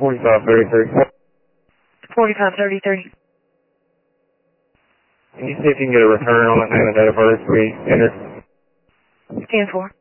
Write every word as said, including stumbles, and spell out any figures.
forty-five thirty thirty. forty-five thirty thirty. Can you see if you can get a return on that name and date of birth we entered? ten four.